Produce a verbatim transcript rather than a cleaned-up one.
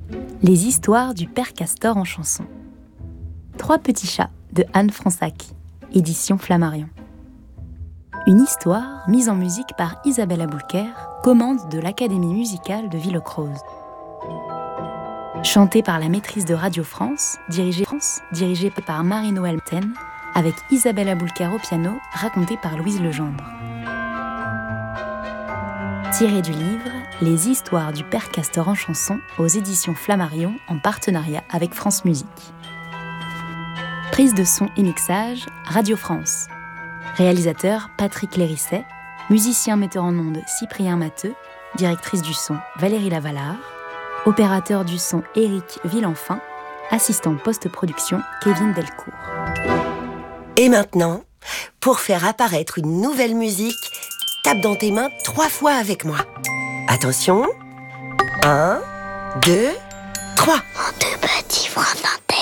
Les histoires du père Castor en chanson. Trois petits chats de Anne Fransac, édition Flammarion. Une histoire mise en musique par Isabelle Aboulker, commande de l'Académie musicale de Villocroze. Chantée par la maîtrise de Radio France, dirigée, France, dirigée par Marie-Noël Ten, avec Isabelle Aboulker au piano, racontée par Louise Legendre. Tiré du livre Les histoires du père Castor en chanson aux éditions Flammarion en partenariat avec France Musique. Prise de son et mixage, Radio France. Réalisateur Patrick Lérisset, musicien metteur en ondes Cyprien Matteux, directrice du son Valérie Lavalard, opérateur du son Éric Villenfin, assistant post-production Kevin Delcourt. Et maintenant, pour faire apparaître une nouvelle musique, tape dans tes mains trois fois avec moi. Attention, un, deux, trois. En deux